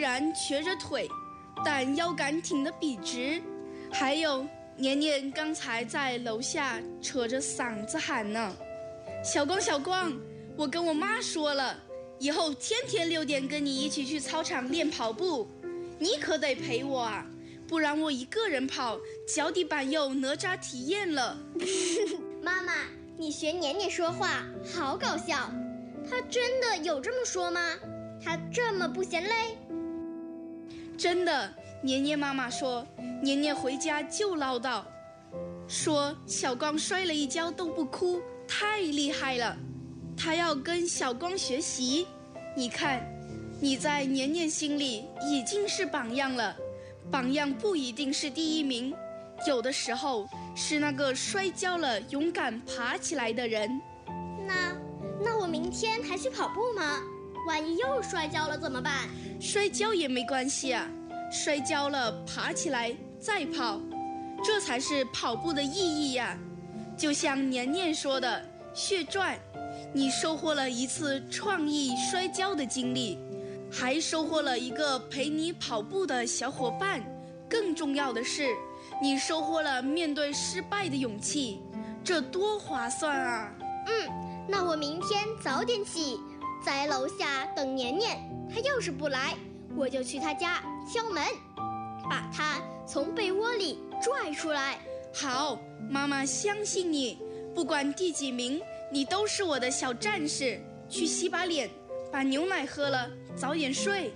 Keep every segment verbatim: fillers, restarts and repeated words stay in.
然瘸着腿，但腰杆挺得笔直。还有年年刚才在楼下扯着嗓子喊呢，小光小光，我跟我妈说了，以后天天六点跟你一起去操场练跑步，你可得陪我啊，不然我一个人跑，脚底板又哪吒体验了。 妈妈，你学年年说话好搞笑，他真的有这么说吗？他这么不嫌累？ 真的，年年妈妈说，年年回家就唠叨，说小光摔了一跤都不哭，太厉害了，他要跟小光学习。你看，你在年年心里已经是榜样了，榜样不一定是第一名，有的时候是那个摔跤了勇敢爬起来的人。 那那我明天还去跑步吗？万一又摔跤了怎么办？ 摔跤也没关系啊，摔跤了爬起来再跑，这才是跑步的意义呀。就像年年说的，血赚，你收获了一次创意摔跤的经历，还收获了一个陪你跑步的小伙伴，更重要的是你收获了面对失败的勇气，这多划算啊。 嗯，那我明天早点起，在楼下等年年，他要是不来，我就去他家敲门，把他从被窝里拽出来。 好，妈妈相信你，不管第几名，你都是我的小战士。去洗把脸，把牛奶喝了，早点睡。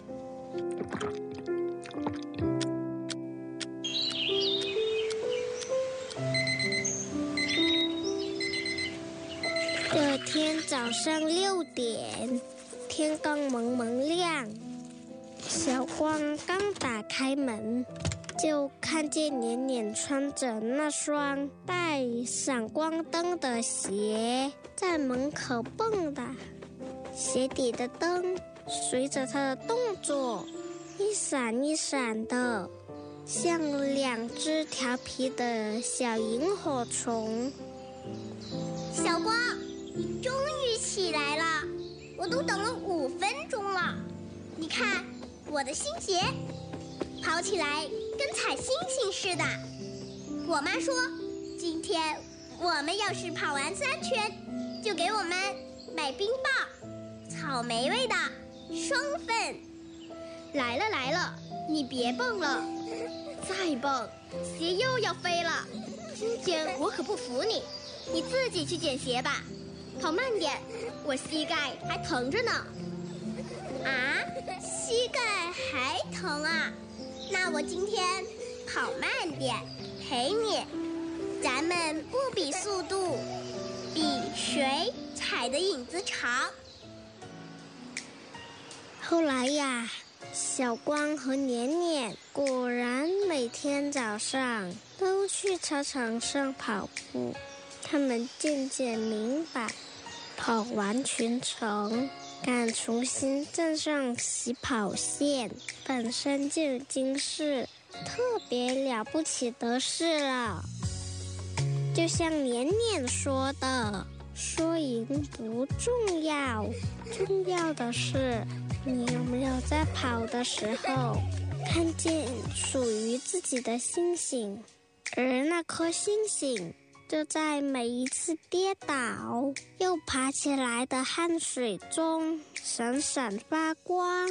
这天早上六点，天刚蒙蒙亮，小光刚打开门，就看见年年穿着那双带闪光灯的鞋在门口蹦跶，鞋底的灯随着他的动作一闪一闪的，像两只调皮的小萤火虫。 小光，你终于起来了，我都等了五分钟了。你看我的新鞋，跑起来跟踩星星似的。我妈说，今天我们要是跑完三圈，就给我们买冰棒，草莓味的，双份。来了来了，你别蹦了，再蹦鞋又要飞了。今天我可不服你，你自己去捡鞋吧，跑慢点，我膝盖还疼着呢。啊，膝盖还疼啊？那我今天跑慢点，陪你。咱们不比速度，比谁踩的影子长。 后来呀，小光和年年果然每天早上都去操场上跑步。他们渐渐明白，跑完全程，敢重新站上起跑线，本身就已经是特别了不起的事了。就像年年说的，说赢不重要，重要的是你有没有在跑的时候看见属于自己的星星，而那颗星星就在每一次跌倒又爬起来的汗水中闪闪发光。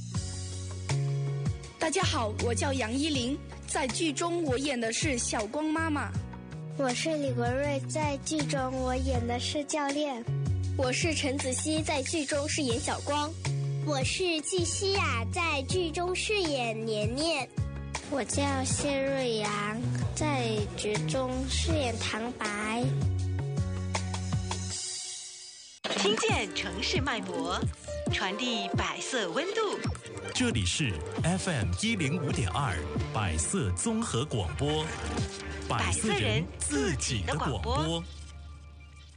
大家好，我叫杨依林，在剧中我演的是小光妈妈。 我是李国瑞，在剧中我演的是教练。 我是陈子希，在剧中饰演小光。我是季希雅，在剧中饰演年年。 我叫谢瑞阳，在剧中饰演唐白。 听见城市脉搏，传递百色温度。 这里是 F M 一零五点二百色综合广播，百色人自己的广播。